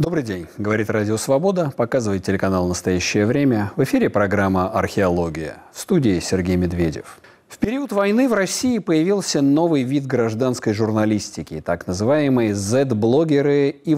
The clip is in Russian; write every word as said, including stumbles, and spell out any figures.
Добрый день, говорит Радио Свобода, показывает телеканал «Настоящее время». В эфире программа «Археология». В студии Сергей Медведев. В период войны в России появился новый вид гражданской журналистики, так называемые зет-блогеры и